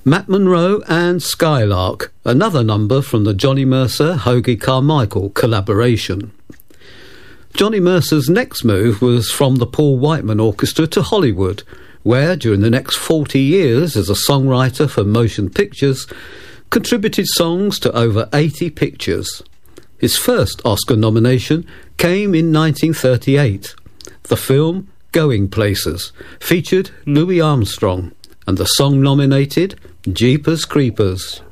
Matt Monro and Skylark, another number from the Johnny Mercer-Hoagy Carmichael collaboration. Johnny Mercer's next move was from the Paul Whiteman Orchestra to Hollywood, where during the next 40 years as a songwriter for motion pictures, contributed songs to over 80 pictures. His first Oscar nomination came in 1938. The film Going Places featured Louis Armstrong, and the song nominated Jeepers Creepers.